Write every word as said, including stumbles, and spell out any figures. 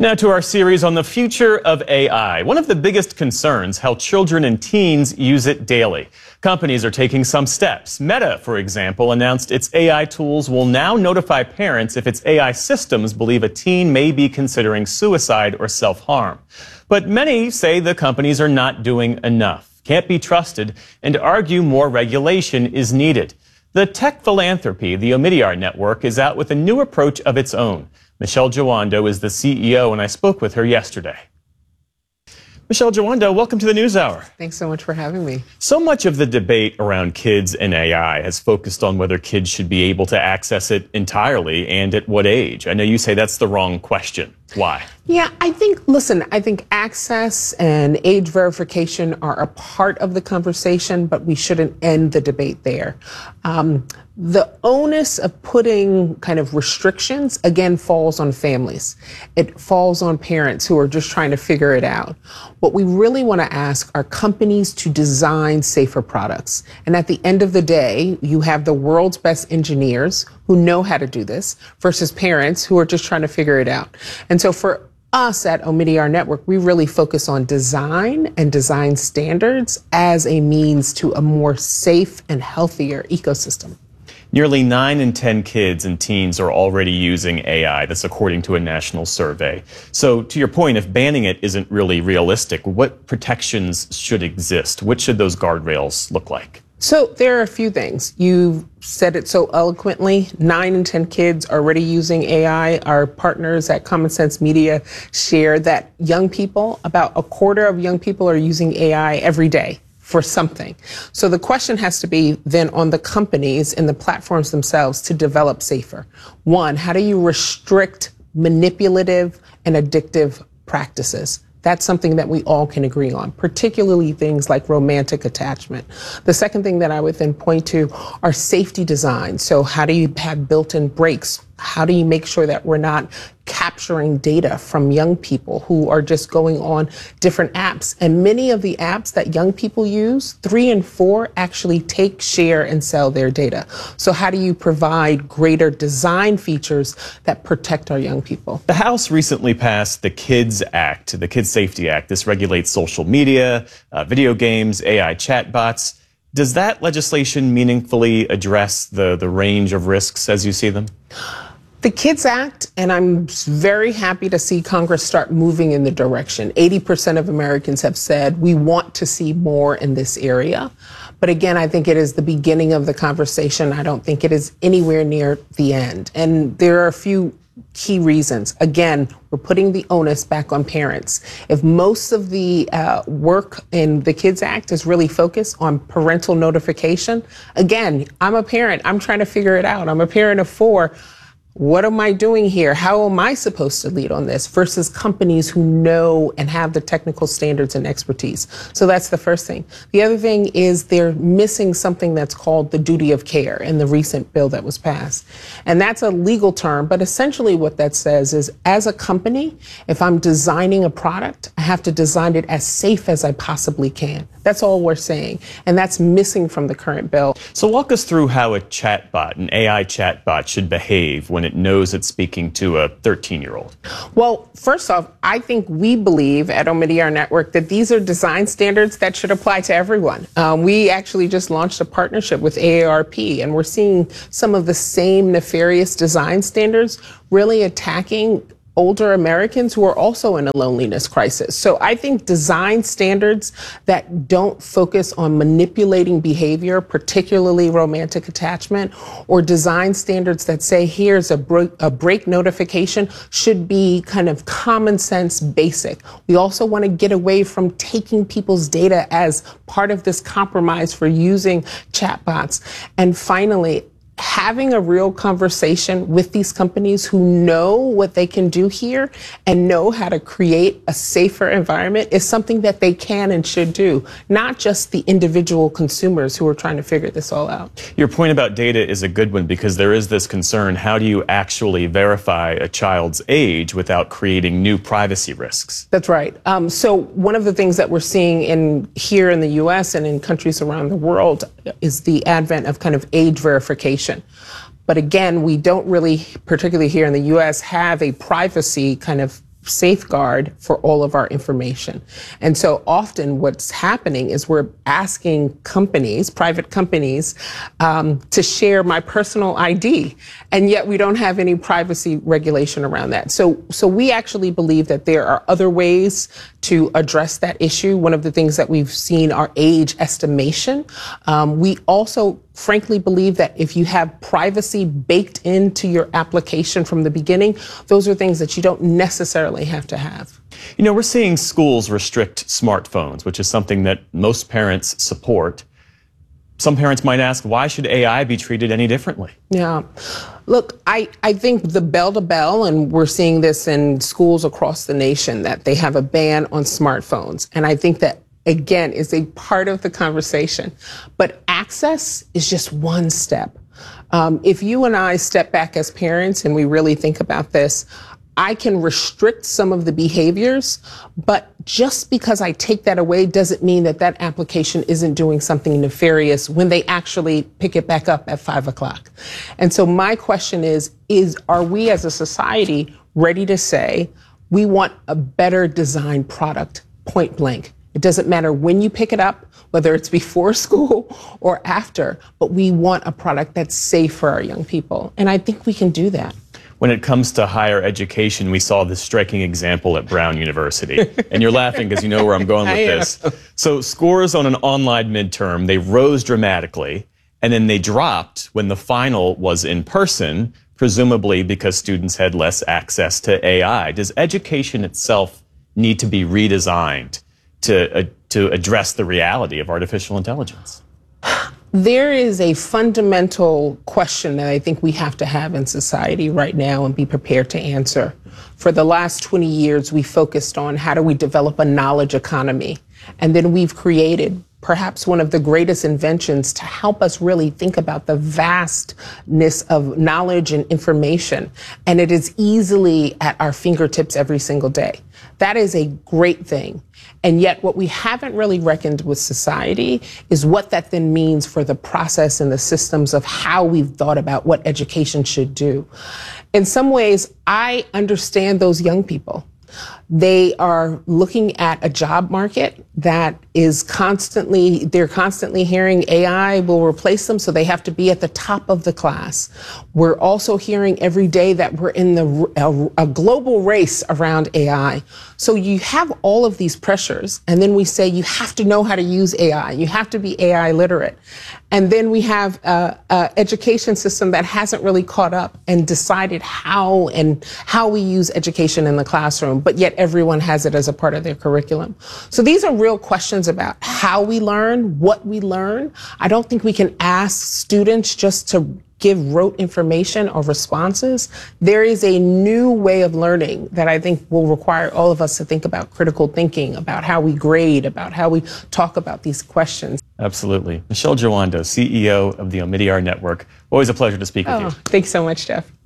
Now to our series on the future of A I. One of the biggest concerns, how children and teens use it daily. Companies are taking some steps. Meta, for example, announced its A I tools will now notify parents if its A I systems believe a teen may be considering suicide or self-harm. But many say the companies are not doing enough, can't be trusted, and argue more regulation is needed. The tech philanthropy, the Omidyar Network, is out with a new approach of its own. Michelle Jawando is the C E O, and I spoke with her yesterday. Michelle Jawando, welcome to the NewsHour. Thanks so much for having me. So much of the debate around kids and A I has focused on whether kids should be able to access it entirely and at what age. I know you say that's the wrong question. Why? Yeah, I think, listen, I think access and age verification are a part of the conversation, but we shouldn't end the debate there. Um, the onus of putting kind of restrictions, again, falls on families. It falls on parents who are just trying to figure it out. What we really want to ask are companies to design safer products. And at the end of the day, you have the world's best engineers who know how to do this versus parents who are just trying to figure it out. And so for us at Omidyar Network, we really focus on design and design standards as a means to a more safe and healthier ecosystem. Nearly nine in ten kids and teens are already using A I. That's according to a national survey. So to your point, if banning it isn't really realistic, what protections should exist? What should those guardrails look like? So there are a few things. You said it so eloquently. Nine in ten kids are already using A I. Our partners at Common Sense Media share that young people, about a quarter of young people are using A I every day for something. So the question has to be then on the companies and the platforms themselves to develop safer. One, how do you restrict manipulative and addictive practices? That's something that we all can agree on, particularly things like romantic attachment. The second thing that I would then point to are safety design. So how do you have built-in brakes? How do you make sure that we're not capturing data from young people who are just going on different apps? And many of the apps that young people use, three and four, actually take, share, and sell their data. So how do you provide greater design features that protect our young people? The House recently passed the KIDS Act, the Kids Safety Act. This regulates social media, uh, video games, A I chatbots. Does that legislation meaningfully address the, the range of risks as you see them? The KIDS Act, and I'm very happy to see Congress start moving in the direction. eighty percent of Americans have said we want to see more in this area. But again, I think it is the beginning of the conversation. I don't think it is anywhere near the end. And there are a few key reasons. Again, we're putting the onus back on parents. If most of the uh, work in the KIDS Act is really focused on parental notification, again, I'm a parent. I'm trying to figure it out. I'm a parent of four. What am I doing here? How am I supposed to lead on this versus companies who know and have the technical standards and expertise? So that's the first thing. The other thing is they're missing something that's called the duty of care in the recent bill that was passed. And that's a legal term, but essentially what that says is as a company, if I'm designing a product, I have to design it as safe as I possibly can. That's all we're saying. And that's missing from the current bill. So walk us through how a chatbot, an A I chatbot, should behave when it knows it's speaking to a thirteen-year-old? Well, first off, I think we believe at Omidyar Network that these are design standards that should apply to everyone. Um, we actually just launched a partnership with A A R P, and we're seeing some of the same nefarious design standards really attacking older Americans who are also in a loneliness crisis. So I think design standards that don't focus on manipulating behavior, particularly romantic attachment, or design standards that say here's a break, a break notification should be kind of common sense basic. We also want to get away from taking people's data as part of this compromise for using chatbots. And finally, having a real conversation with these companies who know what they can do here and know how to create a safer environment is something that they can and should do, not just the individual consumers who are trying to figure this all out. Your point about data is a good one because there is this concern, how do you actually verify a child's age without creating new privacy risks? That's right. Um, so one of the things that we're seeing in here in the U S and in countries around the world is the advent of kind of age verification. But again, we don't really, particularly here in the U S, have a privacy kind of safeguard for all of our information. And so often what's happening is we're asking companies, private companies, um, to share my personal I D, and yet we don't have any privacy regulation around that. So, so we actually believe that there are other ways to address that issue. One of the things that we've seen are age estimation. Um, we also frankly believe that if you have privacy baked into your application from the beginning, those are things that you don't necessarily have to have. You know, we're seeing schools restrict smartphones, which is something that most parents support. Some parents might ask, why should A I be treated any differently? Yeah. Look, I, I think the bell to bell, and we're seeing this in schools across the nation, that they have a ban on smartphones. And I think that, again, is a part of the conversation. But access is just one step. Um, if you and I step back as parents and we really think about this, I can restrict some of the behaviors, but just because I take that away doesn't mean that that application isn't doing something nefarious when they actually pick it back up at five o'clock. And so my question is, is are we as a society ready to say we want a better designed product, point blank? It doesn't matter when you pick it up, whether it's before school or after, but we want a product that's safe for our young people. And I think we can do that. When it comes to higher education, we saw this striking example at Brown University. And you're laughing because you know where I'm going with this. So scores on an online midterm, they rose dramatically, and then they dropped when the final was in person, presumably because students had less access to A I. Does education itself need to be redesigned to, uh, to address the reality of artificial intelligence? There is a fundamental question that I think we have to have in society right now and be prepared to answer. For the last twenty years, we focused on how do we develop a knowledge economy. And then we've created perhaps one of the greatest inventions to help us really think about the vastness of knowledge and information. And it is easily at our fingertips every single day. That is a great thing. And yet what we haven't really reckoned with society is what that then means for the process and the systems of how we've thought about what education should do. In some ways, I understand those young people. They are looking at a job market that is constantly, they're constantly hearing A I will replace them, so they have to be at the top of the class. We're also hearing every day that we're in the a, a global race around A I. So you have all of these pressures, and then we say you have to know how to use A I. You have to be A I literate. And then we have a, a education system that hasn't really caught up and decided how and how we use education in the classroom, but yet everyone has it as a part of their curriculum. So these are real questions about how we learn, what we learn. I don't think we can ask students just to give rote information or responses. There is a new way of learning that I think will require all of us to think about critical thinking, about how we grade, about how we talk about these questions. Absolutely. Michelle Jawando, C E O of the Omidyar Network. Always a pleasure to speak with oh, you. Thanks so much, Jeff.